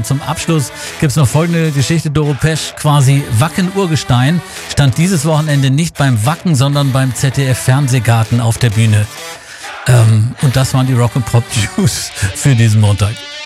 zum Abschluss gibt's noch folgende Geschichte. Doro Pesch, quasi Wacken-Urgestein, stand dieses Wochenende nicht beim Wacken, sondern beim ZDF-Fernsehgarten auf der Bühne. Und das waren die Rock and Pop News für diesen Montag.